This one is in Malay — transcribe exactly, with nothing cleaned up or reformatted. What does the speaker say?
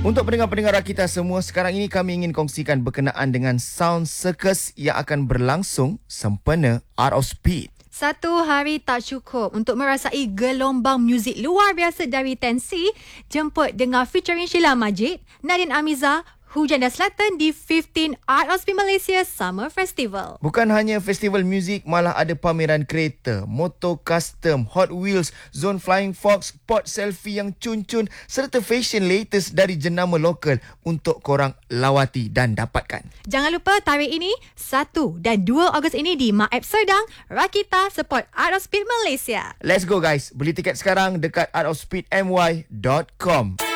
Untuk pendengar-pendengar kita semua, sekarang ini kami ingin kongsikan berkenaan dengan Sound Circus yang akan berlangsung sempena Art of Speed. Satu hari tak cukup untuk merasai gelombang muzik luar biasa dari ten C. Jemput dengar featuring Sheila Majid, Nadine Amiza, Hujan dan Selatan di fifteen Art of Speed Malaysia Summer Festival. Bukan hanya festival muzik, malah ada pameran kereta, motor custom, Hot Wheels, zone Flying Fox, spot selfie yang cun-cun serta fashion latest dari jenama lokal untuk korang lawati dan dapatkan. Jangan lupa tarikh ini satu dan dua Ogos ini di Maib Serdang, Rakita support Art of Speed Malaysia. Let's go guys, beli tiket sekarang dekat art of speed m y dot com.